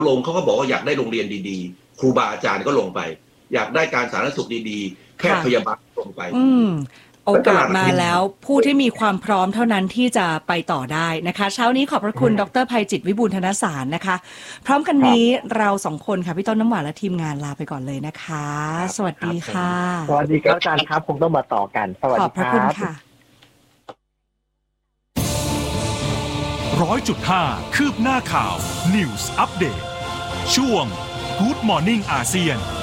ลงเขาก็บอกว่าอยากได้โรงเรียนดีๆครูบาอาจารย์ก็ลงไปอยากได้การสาธารณสุขดีๆแพทย์พยาบาลลงไปโอกาสมาแล้วผู้ที่มีความพร้อมเท่านั้นที่จะไปต่อได้นะคะเช้านี้ขอบพระคุณดร.ไพจิตรวิบูลย์ธนสารนะคะพร้อมกันนี้เรา2คนค่ะพี่ต้นน้ำหวานและทีมงานลาไปก่อนเลยนะคะสวัสดีค่ะสวัสดีครับอาจารย์ครับคงต้องมาต่อกันสวัสดีครับขอบพระคุณค่ะ 100.5 คืบหน้าข่าว News Update ช่วง Good Morning อาเซียน